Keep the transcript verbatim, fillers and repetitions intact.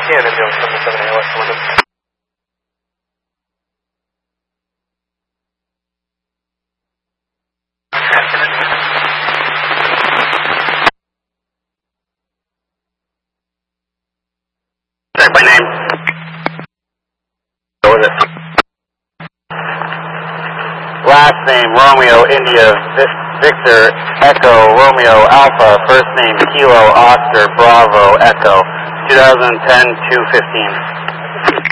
can and doing seven seven A L X London. Check by name. What was it? Last name Romeo India Victor Echo Romeo Alpha. First name Kilo Oscar Bravo Echo. twenty ten two fifteen.